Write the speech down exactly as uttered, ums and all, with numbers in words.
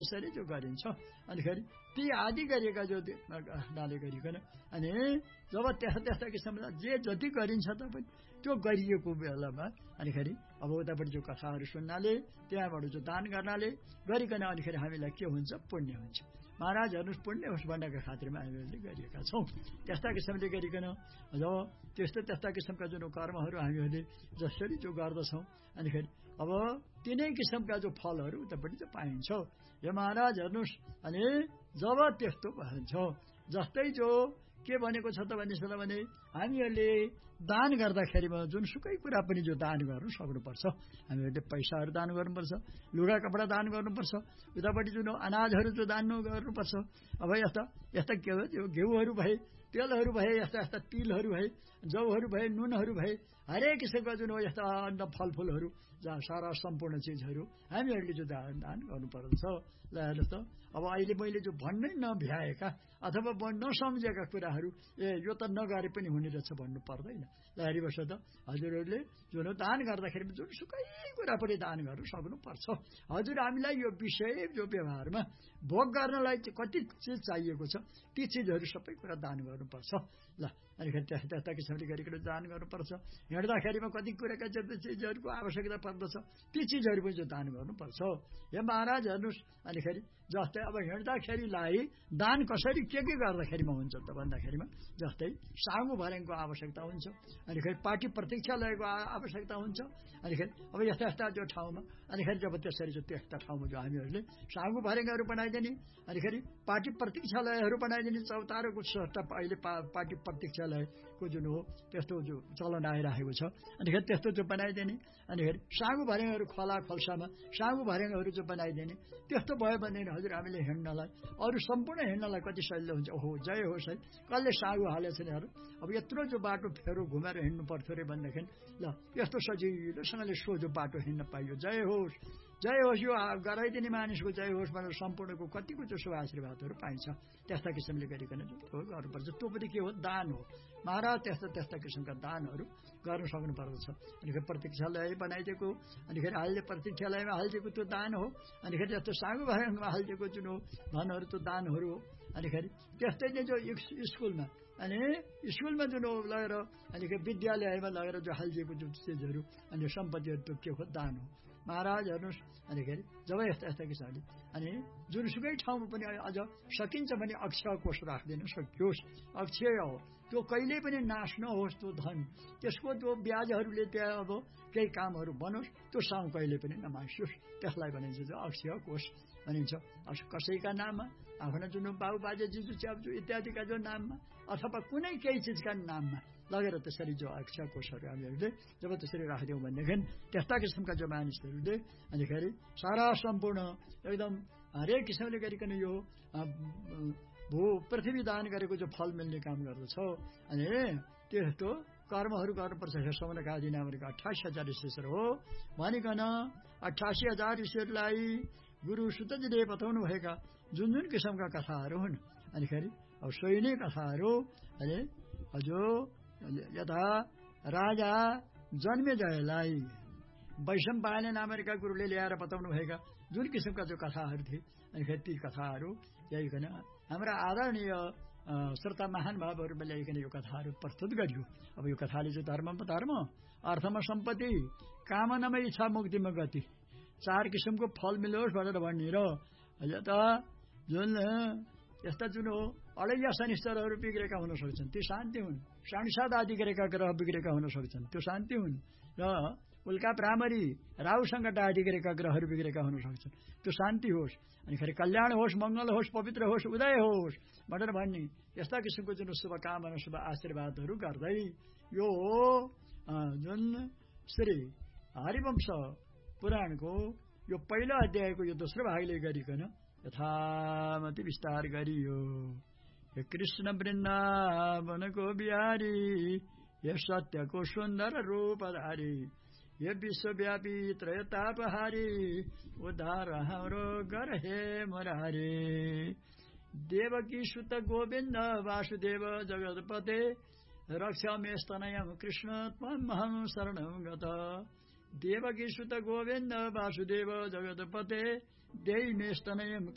त्यसरी जो गरिन्छ अनिखेरि ती आदि गरिएका जो नाले गरिकन अनि जब त्यस्ता त्यस्ता किसिमले जे जति गरिन्छ तपाईँ त्यो गरिएको बेलामा अनिखेरि अब उताबाट जो कथाहरू सुन्नाले त्यहाँबाट जो दान गर्नाले गरिकन अनिखेरि हामीलाई के हुन्छ पुण्य हुन्छ महाराज हेर्नुहोस् पुण्य होस् भन्नका खातिरमा हामीहरूले गरिएका छौँ त्यस्ता किसिमले गरिकन जब त्यस्तो त्यस्ता किसिमका जुन कर्महरू हामीहरूले जसरी जो गर्दछौँ अनिखेरि अब तिनै किसिमका जो फलहरू उतापट्टि चाहिँ पाइन्छ यो महाराज हेर्नुहोस् अनि जब त्यस्तो भन्छ जस्तै जो के भनेको छ त भनिन्छ भने हामीहरूले दान गर्दाखेरिमा जुनसुकै कुरा पनि जो दान गर्नु सक्नुपर्छ हामीहरूले पैसाहरू दान गर्नुपर्छ लुगा कपडा दान गर्नुपर्छ उतापट्टि जुन अनाजहरू जो दान गर्नुपर्छ अब यस्ता यस्ता के हो त्यो घिउहरू भए तेलहरू भए यस्ता यस्ता तिलहरू भए जौहरू भए नुनहरू भए हरेक किसिमका जुन हो यस्ता अन्न फलफुलहरू जहाँ सारा सम्पूर्ण चिजहरू हामीहरूले जो दान दान गर्नुपर्छ ल हेर्नुहोस् त अब अहिले मैले जो भन्नै नभ्याएका अथवा नसम्झेका कुराहरू ए यो त नगरे पनि हुने रहेछ भन्नु पर्दैन ल हेरिबस्छ त हजुरहरूले जुन दान गर्दाखेरि जुनसुकै कुरा पनि दान गर्नु सक्नुपर्छ हजुर हामीलाई यो विषय जो व्यवहारमा भोग गर्नलाई कति चिज चाहिएको छ ती चिजहरू सबै कुरा दान गर्नुपर्छ ल अनिखेरि त्यस्ता त्यस्ता किसिमले गरिकन दान गर्नुपर्छ हिँड्दाखेरिमा कति कुराका चिजहरूको आवश्यकता पर्दछ ती चिजहरू पनि दान गर्नुपर्छ हे महाराज हेर्नुहोस् अनिखेरि जस्तै अब हिँड्दाखेरिलाई दान कसरी के के गर्दाखेरिमा हुन्छ त भन्दाखेरिमा जस्तै साँगो भर्याङको आवश्यकता हुन्छ अनिखेरि पार्टी प्रतीक्षालयको आवश्यकता हुन्छ अनिखेरि अब यस्ता यस्ता जो ठाउँमा अनिखेरि जब त्यसरी जो त्यस्ता ठाउँमा जो हामीहरूले साँगो भर्याङहरू बनाइदिने अनिखेरि पार्टी प्रतीक्षालयहरू बनाइदिने चौतारोको सट्टा अहिले पार्टी प्रतीक्षालयको जुन हो त्यस्तो जो चलन आइरहेको छ अनिखेरि त्यस्तो जो बनाइदिने अनिखेरि साँगो भर्याङहरू खोला खोल्सामा साँगो भर्याङहरू जो बनाइदिने त्यस्तो भयो भने हजुर हामीले हिँड्नलाई अरू सम्पूर्ण हिँड्नलाई कति सजिलो हुन्छ ओहो जय होस् है कसले साँगो हालेछ नि अब यत्रो जो बाटो फेरो घुमेर हिँड्नु पर्थ्यो अरे भनेदेखि ल यस्तो सजिलोसँगले सोझो बाटो हिँड्न पाइयो जय होस् जय होस् यो गराइदिने मानिसको जय होस् भनेर सम्पूर्णको कतिको जो शुभ आशीर्वादहरू पाइन्छ त्यस्ता किसिमले गरिकन गर्नुपर्छ त्यो पनि के हो दान हो महाराज त्यस्ता त्यस्ता किसिमका दानहरू गर्न सक्नु पर्दछ अनिखेरि प्रतीक्षालय बनाइदिएको अनिखेरि हालिदिए प्रतीक्षालयमा हालिदिएको त्यो दान हो अनिखेरि जस्तो साँगो भर्याङमा हालिदिएको जुन हो धनहरू त्यो दानहरू हो अनिखेरि त्यस्तै नै जो स्कुलमा अनि स्कुलमा जुन लगेर अनिखेरि विद्यालयमा लगेर जो हालिदिएको जुन चिजहरू अनि सम्पत्तिहरू त्यो के हो दान हो महाराज हेर्नुहोस् अनिखेरि जब यस्ता यस्ता किसिमले अनि जुनसुकै ठाउँमा पनि अझ सकिन्छ भने अक्षय कोष राखिदिन सकियोस् अक्षय हो त्यो कहिल्यै पनि नाश नहोस् त्यो धन त्यसको त्यो ब्याजहरूले त्यहाँ अब केही कामहरू बनोस् त्यो साउँ कहिले पनि नमासियोस् त्यसलाई भनिन्छ जो अक्षय कोष भनिन्छ कसैका नाममा आफ्ना जुन बाबु बाजे जिजु च्याप्जु इत्यादिका जो नाममा अथवा कुनै केही चिजका नाममा लगेर त्यसरी जो अक्षय कोषहरू हामीहरूले जब त्यसरी राखिदिउँ भनेदेखि त्यस्ता किसिमका जो मानिसहरूले अनिखेरि सारा सम्पूर्ण एकदम हरेक किसिमले गरिकन यो भू पृथ्वी दान गरेको जो फल मिल्ने काम गर्दछ अनि त्यस्तो कर्महरू गर्नुपर्छ हेर्सम्मका आदि नामको अठासी हजार ईश्वर हो भनिकन अठासी हजार ईश्वरलाई गुरु सुतजीले बताउनु भएका जुन जुन किसिमका कथाहरू हुन् अनिखेरि अब सोही नै कथाहरू अनि हजुर यथा राजा जन्मेजयलाई वैशम्पायन नामका गुरुले ल्याएर बताउनु भएका जुन किसिमका जो कथाहरू थिए अनिखेरि ती कथाहरू ल्याइकन हाम्रा आदरणीय श्रोता महानुभावहरूमा ल्याइकन यो कथाहरू प्रस्तुत गरियो अब यो कथाले चाहिँ धर्ममा धर्म अर्थमा सम्पत्ति कामनामा इच्छा मुक्तिमा गति चार किसिमको फल मिलोस् भनेर भन्ने र यता जुन यस्ता जुन हो अडैया शनिश्चरहरू बिग्रेका हुन सक्छन् त्यो शान्ति हुन् साढसात आदि गरेका ग्रह बिग्रेका हुन सक्छन् त्यो शान्ति हुन् र उल्का भ्रामरी राहुसँग डाडी गरेका ग्रहहरू बिग्रेका हुन सक्छन् त्यो शान्ति होस् अनि खेरि कल्याण होस् मङ्गल होस् पवित्र होस् उदय होस् भनेर भन्ने यस्ता किसिमको जुन शुभकामना शुभ आशीर्वादहरू गर्दै यो जुन श्री हरिवंश पुराणको यो पहिलो अध्यायको यो दोस्रो भागले गरिकन यथामति विस्तार गरियो हे कृष्ण वृन्दावनको बिहारी हे सत्यको सुन्दर रूपधारी हे विश्वव्यापी त्रयतापहारी उद्धार हाम्रो गर हे मुरारी देवकी सुत गोविन्द वासुदेव जगतपते रक्षामे स्तनयं कृष्ण त्वमहं शरणं गत देवकी सुत गोविन्द वासुदेव जगतपते देहि मे स्तनयं